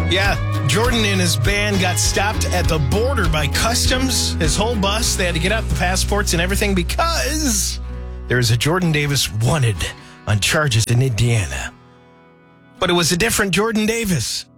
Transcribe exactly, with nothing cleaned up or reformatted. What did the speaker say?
Yeah, Jordan and his band got stopped at the border by customs. His whole bus, they had to get out the passports and everything because there's a Jordan Davis wanted on charges in Indiana. But it was a different Jordan Davis.